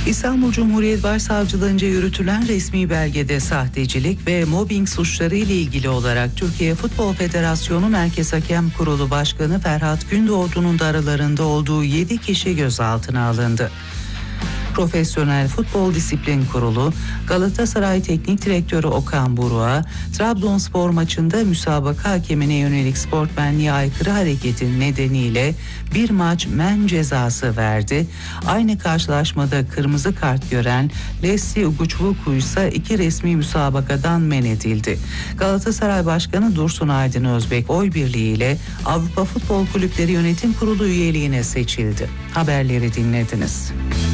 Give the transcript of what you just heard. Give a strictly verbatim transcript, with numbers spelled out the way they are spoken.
İstanbul Cumhuriyet Başsavcılığınca yürütülen resmi belgede sahtecilik ve mobbing suçları ile ilgili olarak Türkiye Futbol Federasyonu Merkez Hakem Kurulu Başkanı Ferhat Gündoğdu'nun da aralarında olduğu yedi kişi gözaltına alındı. Profesyonel Futbol Disiplin Kurulu, Galatasaray Teknik Direktörü Okan Buruk'a Trabzonspor maçında müsabaka hakemine yönelik sportmenliğe aykırı hareketin nedeniyle bir maç men cezası verdi. Aynı karşılaşmada kırmızı kart gören Leslie Uguchukwu ise iki resmi müsabakadan men edildi. Galatasaray Başkanı Dursun Aydın Özbek oy birliğiyle Avrupa Futbol Kulüpleri Yönetim Kurulu üyeliğine seçildi. Haberleri dinlediniz.